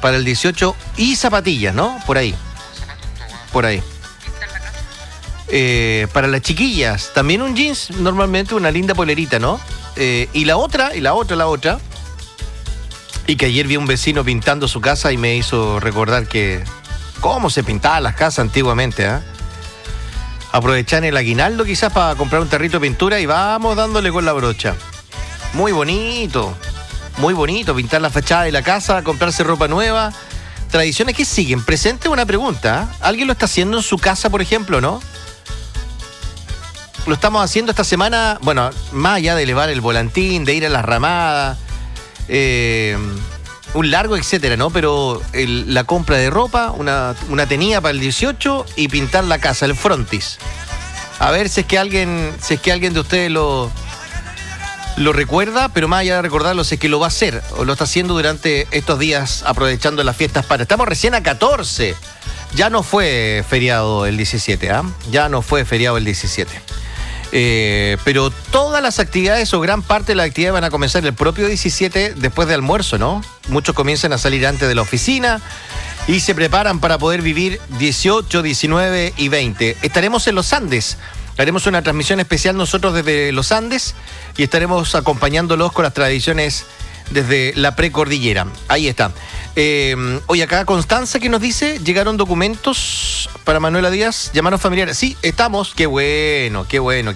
para el 18 y zapatillas, ¿no? Por ahí. Para las chiquillas, también un jeans, normalmente una linda polerita, ¿no? Y la otra, y que ayer vi a un vecino pintando su casa y me hizo recordar que cómo se pintaban las casas antiguamente, ¿eh? Aprovechar el aguinaldo quizás para comprar un tarrito de pintura y vamos dándole con la brocha. Muy bonito pintar la fachada de la casa, comprarse ropa nueva. Tradiciones que siguen presentes, una pregunta, ¿eh? ¿Alguien lo está haciendo en su casa, por ejemplo, no? Lo estamos haciendo esta semana, bueno, más allá de elevar el volantín, de ir a las ramadas, un largo, etcétera, ¿no? Pero la compra de ropa, una tenida para el 18 y pintar la casa, el frontis. A ver si es que alguien de ustedes lo recuerda, pero más allá de recordarlo, si es que lo va a hacer o lo está haciendo durante estos días, aprovechando las fiestas patrias. Estamos recién a 14. Ya no fue feriado el 17, ¿ah? Ya no fue feriado el 17. Pero todas las actividades o gran parte de las actividades van a comenzar el propio 17 después de almuerzo, ¿no? Muchos comienzan a salir antes de la oficina y se preparan para poder vivir 18, 19 y 20. Estaremos en los Andes. Haremos una transmisión especial nosotros desde los Andes y estaremos acompañándolos con las tradiciones desde la precordillera. Ahí está. Hoy acá Constanza que nos dice, llegaron documentos para Manuela Díaz, llamaron familiares. Sí, estamos. Qué bueno.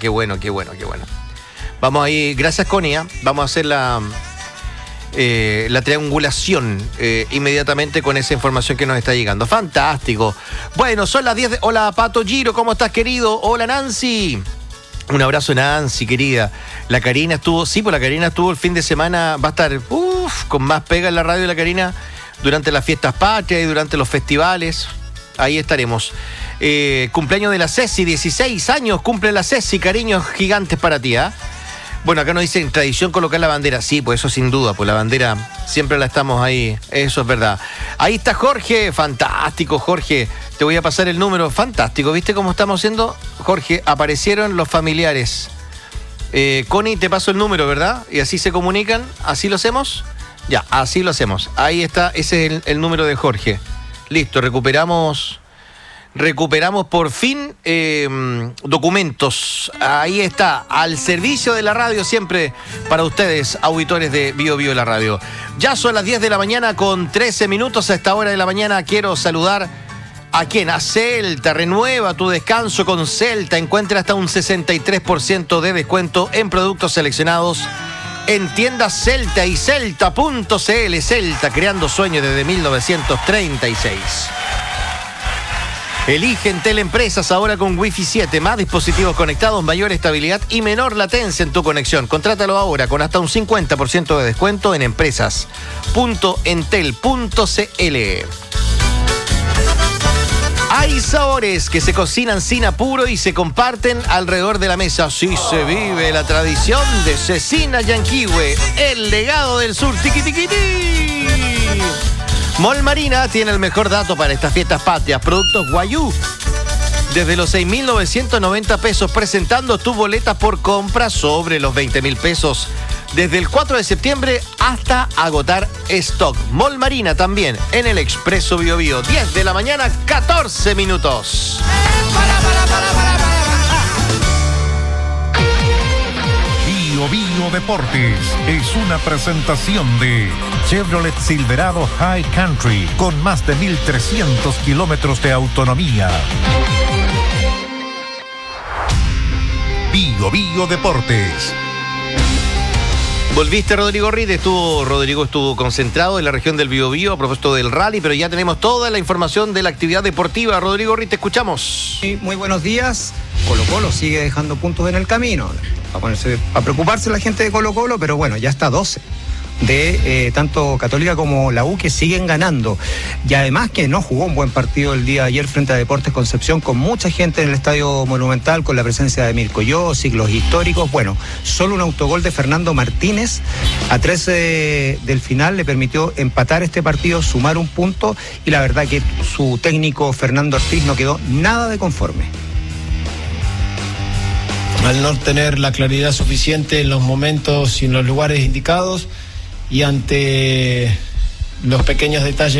Vamos ahí, gracias Connie, ¿eh? Vamos a hacer la triangulación inmediatamente con esa información que nos está llegando. Fantástico. Bueno, son las 10 de... Hola Pato Giro, ¿cómo estás, querido? Hola Nancy. Un abrazo, Nancy, querida. La Karina estuvo el fin de semana, va a estar con más pega en la radio de la Karina durante las fiestas patrias y durante los festivales. Ahí estaremos. Cumpleaños de la Ceci, 16 años cumple la Ceci, cariños gigantes para ti, ¿ah? Bueno, acá nos dicen tradición colocar la bandera. Sí, pues eso sin duda, pues la bandera siempre la estamos ahí, eso es verdad. Ahí está Jorge, fantástico Jorge, te voy a pasar el número, fantástico, ¿viste cómo estamos haciendo? Jorge, aparecieron los familiares. Connie, te paso el número, ¿verdad? Y así se comunican, ¿así lo hacemos? Ya, así lo hacemos. Ahí está, ese es el número de Jorge. Listo, recuperamos por fin documentos. Ahí está, al servicio de la radio siempre para ustedes, auditores de Bio Bio la radio. Ya son las 10 de la mañana con 13 minutos. A esta hora de la mañana quiero saludar a quién, a Celta. Renueva tu descanso con Celta. Encuentra hasta un 63% de descuento en productos seleccionados en tiendas Celta y Celta.cl. Celta, creando sueños desde 1936. Elige Entel Empresas ahora con Wi-Fi 7, más dispositivos conectados, mayor estabilidad y menor latencia en tu conexión. Contrátalo ahora con hasta un 50% de descuento en empresas.entel.cl. Hay sabores que se cocinan sin apuro y se comparten alrededor de la mesa. Así se vive la tradición de Cecina Yanquihue, el legado del sur. Tiqui, tiqui, tiqui. Mall Marina tiene el mejor dato para estas fiestas patrias. Productos Guayú. Desde los 6.990 pesos, presentando tu boleta por compra sobre los 20.000 pesos. Desde el 4 de septiembre hasta agotar stock. Mall Marina también en el Expreso Bio Bio. 10 de la mañana, 14 minutos. Bio Bio Deportes es una presentación de Chevrolet Silverado High Country con más de 1.300 kilómetros de autonomía. Bio Bio Deportes. Volviste, Rodrigo Ride. Rodrigo estuvo concentrado en la región del Biobío a propósito del rally, pero ya tenemos toda la información de la actividad deportiva. Rodrigo Ride, te escuchamos. Sí, muy buenos días. Colo-Colo sigue dejando puntos en el camino. A preocuparse la gente de Colo-Colo, pero bueno, ya está 12. De tanto Católica como la U, que siguen ganando, y además que no jugó un buen partido el día de ayer frente a Deportes Concepción, con mucha gente en el Estadio Monumental, con la presencia de Mirko Josic, los históricos. Bueno, solo un autogol de Fernando Martínez a 13 del final le permitió empatar este partido, sumar un punto, y la verdad que su técnico Fernando Ortiz no quedó nada de conforme. Al no tener la claridad suficiente en los momentos y en los lugares indicados, y ante los pequeños detalles